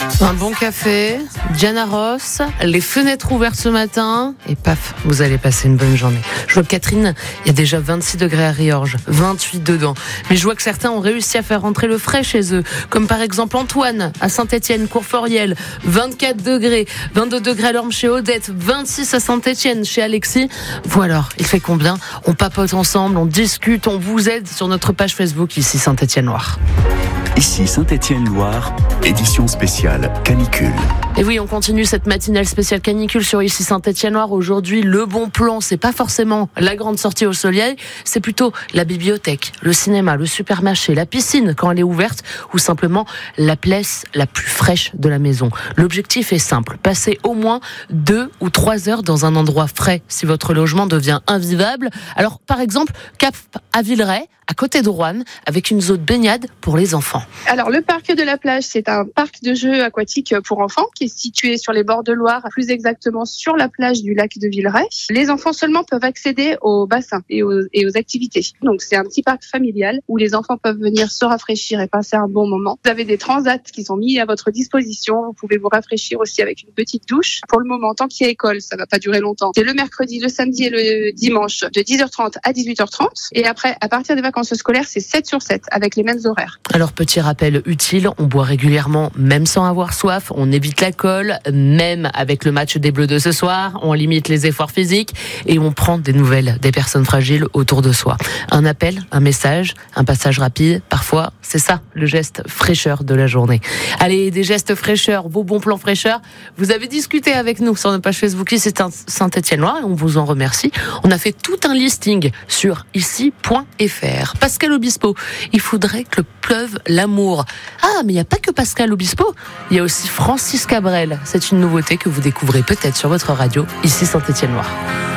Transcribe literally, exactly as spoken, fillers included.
Un bon café, Diana Ross, les fenêtres ouvertes ce matin et paf, vous allez passer une bonne journée. Je vois que Catherine, il y a déjà vingt-six degrés à Riorges, vingt-huit dedans. Mais je vois que certains ont réussi à faire rentrer le frais chez eux, comme par exemple Antoine à Saint-Étienne, Courforiel, vingt-quatre degrés, vingt-deux degrés à Lorme chez Odette, vingt-six à Saint-Étienne chez Alexis. Voilà, alors, il fait combien ? On papote ensemble, on discute, on vous aide sur notre page Facebook ici Saint-Étienne-Loire. Ici Saint-Étienne-Loire, édition spéciale canicule. Et oui, on continue cette matinale spéciale canicule sur ici Saint-Étienne-Loire. Aujourd'hui, le bon plan, c'est pas forcément la grande sortie au soleil, c'est plutôt la bibliothèque, le cinéma, le supermarché, la piscine quand elle est ouverte ou simplement la place la plus fraîche de la maison. L'objectif est simple, passer au moins deux ou trois heures dans un endroit frais si votre logement devient invivable. Alors, par exemple, Cap à Villeray, à côté de Roanne, avec une zone baignade pour les enfants. Alors, le parc de la plage, c'est un parc de jeux aquatiques pour enfants qui est situé sur les bords de Loire, plus exactement sur la plage du lac de Villeray. Les enfants seulement peuvent accéder au bassin et aux, et aux activités. Donc, c'est un petit parc familial où les enfants peuvent venir se rafraîchir et passer un bon moment. Vous avez des transats qui sont mis à votre disposition. Vous pouvez vous rafraîchir aussi avec une petite douche. Pour le moment, tant qu'il y a école, ça va pas durer longtemps. C'est le mercredi, le samedi et le dimanche de dix heures trente à dix-huit heures trente. Et après, à partir des vacances scolaires, c'est sept sur sept avec les mêmes horaires. Alors, petit rappel utile, on boit régulièrement, même sans avoir soif, on évite l'alcool, même avec le match des Bleus de ce soir, on limite les efforts physiques et on prend des nouvelles des personnes fragiles autour de soi. Un appel, un message, un passage rapide, parfois, c'est ça, le geste fraîcheur de la journée. Allez, des gestes fraîcheurs, vos bons plans fraîcheurs, vous avez discuté avec nous sur notre page Facebook, ici c'est Saint-Étienne-Loire et on vous en remercie. On a fait tout un listing sur ici point f r. Pascal Obispo, il faudrait que le pleuve l'amour. Ah, mais il n'y a pas que Pascal Obispo, il y a aussi Francis Cabrel. C'est une nouveauté que vous découvrez peut-être sur votre radio, ici Saint-Étienne-Loire.